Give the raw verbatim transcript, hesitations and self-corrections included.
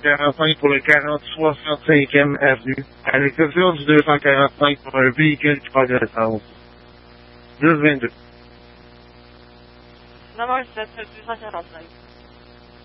quarante-cinq pour le quarante soixante-cinquième Avenue, à l'exception du deux cent quarante-cinq pour un véhicule qui prend de l'essence. dix vingt-deux. Numéro sept, deux cent quarante-cinq.